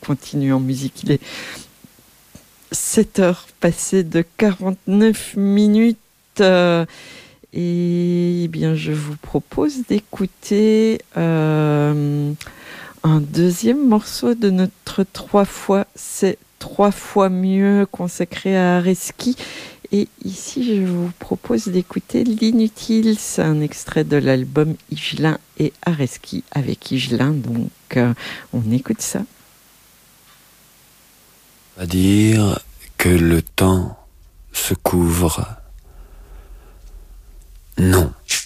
continue en musique. Il est 7 heures passées de 49 minutes. Et bien, je vous propose d'écouter un deuxième morceau de notre 3 fois. C'est 3 fois mieux consacré à Areski. Et ici, je vous propose d'écouter L'Inutile. C'est un extrait de l'album Higelin et Areski avec Higelin. Donc, on écoute ça. À dire que le temps se couvre. Non.